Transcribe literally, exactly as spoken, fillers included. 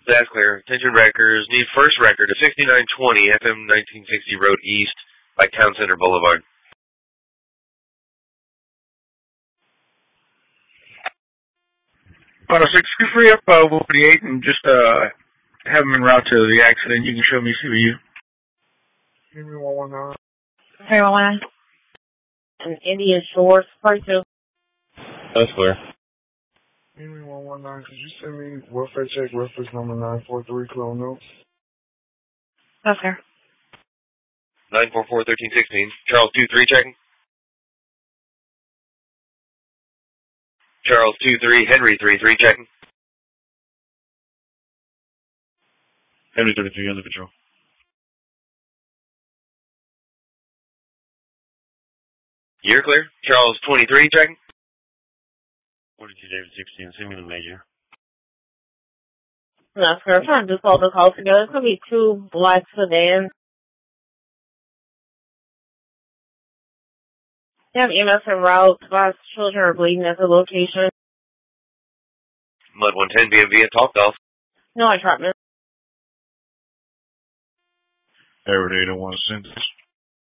That's clear. Attention wreckers. Need first record of sixty-nine twenty F M nineteen sixty Road East by Town Center Boulevard. Uh, six, free up uh, one forty-eight and just uh, have them en route to the accident. You can show me C B U. Give me one one nine. Okay, one one nine. And Indian Shores, part two. That's clear. Give me one one nine. Could you send me welfare check reference number nine four three Clone Notes? Okay. nine four four, thirteen sixteen. Charles two three checking. Charles two three, Henry three three checking. Henry thirty-three under patrol. You're clear. Charles twenty-three checking. forty-two David sixteen, send me the major. That's fair. I'm trying to just all the calls together. It's going to be two black sedans. They have E M S en route. Five children are bleeding at the location. Mud one ten B M V at Top Golf. No entrapment. Every day, don't want to send this.